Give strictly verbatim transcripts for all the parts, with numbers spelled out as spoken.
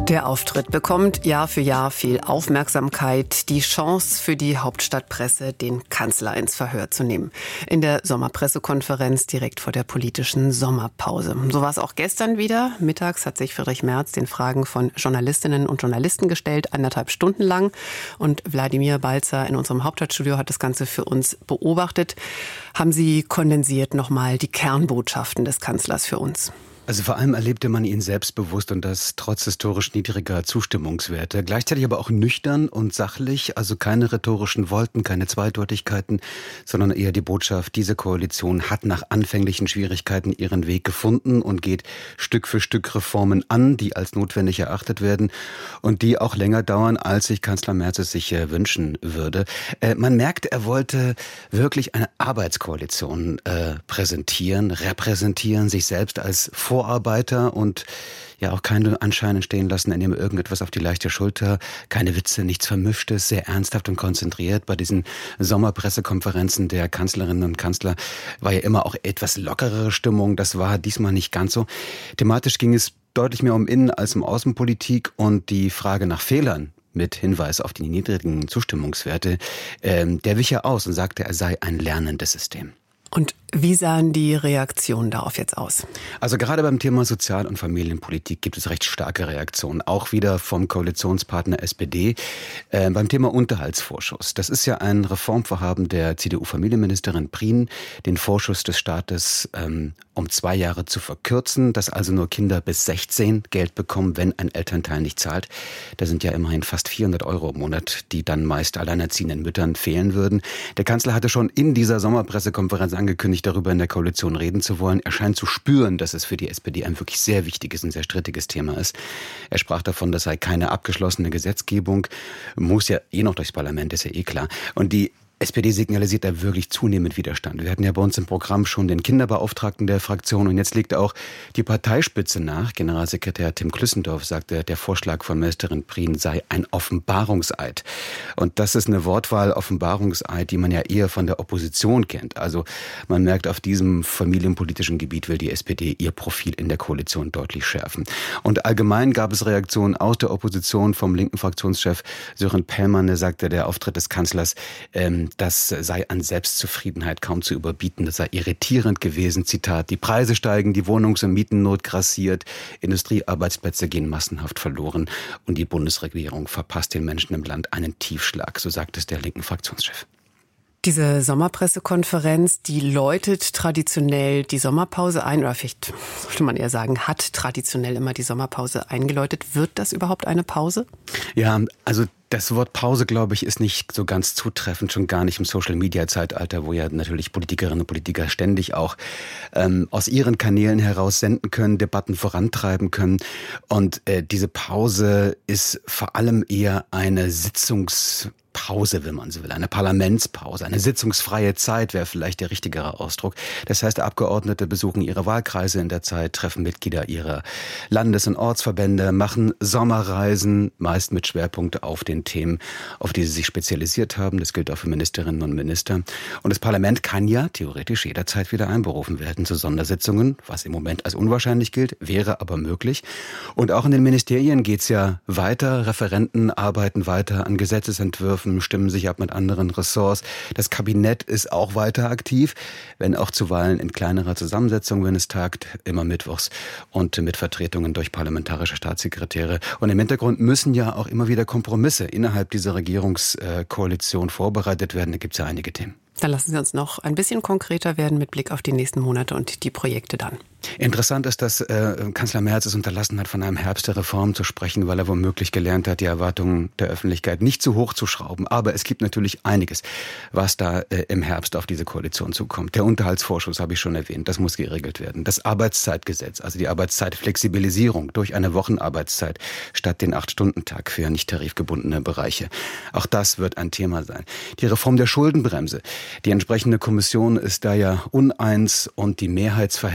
Der Auftritt bekommt Jahr für Jahr viel Aufmerksamkeit, die Chance für die Hauptstadtpresse, den Kanzler ins Verhör zu nehmen. In der Sommerpressekonferenz direkt vor der politischen Sommerpause. So war es auch gestern wieder. Mittags hat sich Friedrich Merz den Fragen von Journalistinnen und Journalisten gestellt, anderthalb Stunden lang. Und Wladimir Balzer in unserem Hauptstadtstudio hat das Ganze für uns beobachtet. Haben Sie kondensiert nochmal die Kernbotschaften des Kanzlers für uns? Also vor allem erlebte man ihn selbstbewusst und das trotz historisch niedriger Zustimmungswerte. Gleichzeitig aber auch nüchtern und sachlich, also keine rhetorischen Wolken, keine Zweideutigkeiten, sondern eher die Botschaft, diese Koalition hat nach anfänglichen Schwierigkeiten ihren Weg gefunden und geht Stück für Stück Reformen an, die als notwendig erachtet werden und die auch länger dauern, als sich Kanzler Merz es sich äh, wünschen würde. Äh, man merkt, er wollte wirklich eine Arbeitskoalition äh, präsentieren, repräsentieren, sich selbst als Vorarbeiter und ja auch keine Anschein entstehen lassen, er nehme irgendetwas auf die leichte Schulter, keine Witze, nichts Vermischtes, sehr ernsthaft und konzentriert. Bei diesen Sommerpressekonferenzen der Kanzlerinnen und Kanzler war ja immer auch etwas lockerere Stimmung, das war diesmal nicht ganz so. Thematisch ging es deutlich mehr um Innen- als um Außenpolitik und die Frage nach Fehlern mit Hinweis auf die niedrigen Zustimmungswerte, ähm, der wich er aus und sagte, er sei ein lernendes System. Und wie sahen die Reaktionen darauf jetzt aus? Also gerade beim Thema Sozial- und Familienpolitik gibt es recht starke Reaktionen, auch wieder vom Koalitionspartner S P D. Äh, beim Thema Unterhaltsvorschuss. Das ist ja ein Reformvorhaben der C D U-Familienministerin Prien, den Vorschuss des Staates ähm, um zwei Jahre zu verkürzen, dass also nur Kinder bis sechzehn Geld bekommen, wenn ein Elternteil nicht zahlt. Da sind ja immerhin fast vierhundert Euro im Monat, die dann meist alleinerziehenden Müttern fehlen würden. Der Kanzler hatte schon in dieser Sommerpressekonferenz angekündigt, darüber in der Koalition reden zu wollen. Er scheint zu spüren, dass es für die S P D ein wirklich sehr wichtiges und sehr strittiges Thema ist. Er sprach davon, das sei keine abgeschlossene Gesetzgebung, muss ja eh noch durchs Parlament, ist ja eh klar. Und die S P D signalisiert da wirklich zunehmend Widerstand. Wir hatten ja bei uns im Programm schon den Kinderbeauftragten der Fraktion und jetzt legt auch die Parteispitze nach. Generalsekretär Tim Klüssendorf sagte, der Vorschlag von Ministerin Prien sei ein Offenbarungseid. Und das ist eine Wortwahl, Offenbarungseid, die man ja eher von der Opposition kennt. Also man merkt, auf diesem familienpolitischen Gebiet will die S P D ihr Profil in der Koalition deutlich schärfen. Und allgemein gab es Reaktionen aus der Opposition vom linken Fraktionschef Sören Pellmann, der sagte, der Auftritt des Kanzlers, ähm, das sei an Selbstzufriedenheit kaum zu überbieten. Das sei irritierend gewesen. Zitat, die Preise steigen, die Wohnungs- und Mietennot grassiert, Industriearbeitsplätze gehen massenhaft verloren und die Bundesregierung verpasst den Menschen im Land einen Tiefschlag, so sagt es der linken Fraktionschef. Diese Sommerpressekonferenz, die läutet traditionell die Sommerpause ein, oder vielleicht sollte man eher sagen, hat traditionell immer die Sommerpause eingeläutet. Wird das überhaupt eine Pause? Ja, also das Wort Pause, glaube ich, ist nicht so ganz zutreffend, schon gar nicht im Social-Media-Zeitalter, wo ja natürlich Politikerinnen und Politiker ständig auch ähm, aus ihren Kanälen heraus senden können, Debatten vorantreiben können. Und äh, diese Pause ist vor allem eher eine Sitzungs- Pause, wenn man so will, eine Parlamentspause, eine sitzungsfreie Zeit wäre vielleicht der richtigere Ausdruck. Das heißt, Abgeordnete besuchen ihre Wahlkreise in der Zeit, treffen Mitglieder ihrer Landes- und Ortsverbände, machen Sommerreisen, meist mit Schwerpunkt auf den Themen, auf die sie sich spezialisiert haben. Das gilt auch für Ministerinnen und Minister. Und das Parlament kann ja theoretisch jederzeit wieder einberufen werden zu Sondersitzungen, was im Moment als unwahrscheinlich gilt, wäre aber möglich. Und auch in den Ministerien geht's ja weiter. Referenten arbeiten weiter an Gesetzesentwürfen, stimmen sich ab mit anderen Ressorts. Das Kabinett ist auch weiter aktiv, wenn auch zuweilen in kleinerer Zusammensetzung, wenn es tagt, immer mittwochs und mit Vertretungen durch parlamentarische Staatssekretäre. Und im Hintergrund müssen ja auch immer wieder Kompromisse innerhalb dieser Regierungskoalition vorbereitet werden. Da gibt es ja einige Themen. Dann lassen Sie uns noch ein bisschen konkreter werden mit Blick auf die nächsten Monate und die Projekte dann. Interessant ist, dass äh, Kanzler Merz es unterlassen hat, von einem Herbst der Reform zu sprechen, weil er womöglich gelernt hat, die Erwartungen der Öffentlichkeit nicht zu hoch zu schrauben. Aber es gibt natürlich einiges, was da äh, im Herbst auf diese Koalition zukommt. Der Unterhaltsvorschuss habe ich schon erwähnt, das muss geregelt werden. Das Arbeitszeitgesetz, also die Arbeitszeitflexibilisierung durch eine Wochenarbeitszeit statt den Acht-Stunden-Tag für nicht tarifgebundene Bereiche. Auch das wird ein Thema sein. Die Reform der Schuldenbremse. Die entsprechende Kommission ist da ja uneins und die Mehrheitsverhältnisse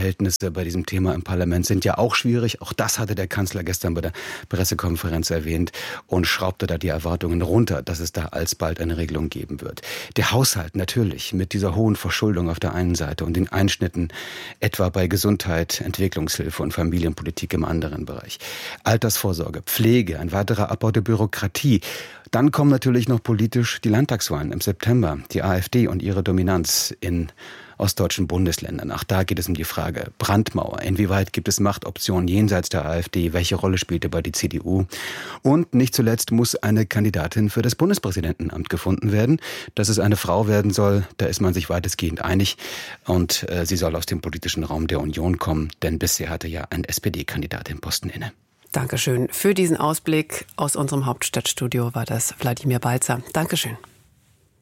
bei diesem Thema im Parlament sind ja auch schwierig. Auch das hatte der Kanzler gestern bei der Pressekonferenz erwähnt und schraubte da die Erwartungen runter, dass es da alsbald eine Regelung geben wird. Der Haushalt natürlich mit dieser hohen Verschuldung auf der einen Seite und den Einschnitten etwa bei Gesundheit, Entwicklungshilfe und Familienpolitik im anderen Bereich. Altersvorsorge, Pflege, ein weiterer Abbau der Bürokratie. Dann kommen natürlich noch politisch die Landtagswahlen im September, die AfD und ihre Dominanz in ostdeutschen Bundesländern. Auch da geht es um die Frage Brandmauer. Inwieweit gibt es Machtoptionen jenseits der AfD? Welche Rolle spielt dabei die C D U? Und nicht zuletzt muss eine Kandidatin für das Bundespräsidentenamt gefunden werden. Dass es eine Frau werden soll, da ist man sich weitestgehend einig. Und äh, sie soll aus dem politischen Raum der Union kommen, denn bisher hatte ja ein S P D-Kandidat den Posten inne. Dankeschön. Für diesen Ausblick aus unserem Hauptstadtstudio war das Wladimir Balzer. Dankeschön.